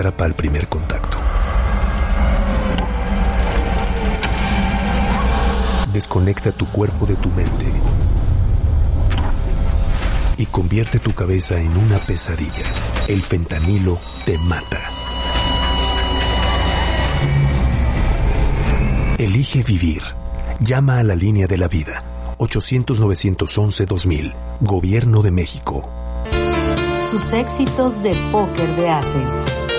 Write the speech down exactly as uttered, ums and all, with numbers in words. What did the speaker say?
Para el primer contacto. Desconecta tu cuerpo de tu mente y convierte tu cabeza en una pesadilla. El fentanilo te mata. Elige vivir. Llama a la línea de la vida. ochocientos, novecientos once, dos mil. Gobierno de México. Sus éxitos de póker de ases.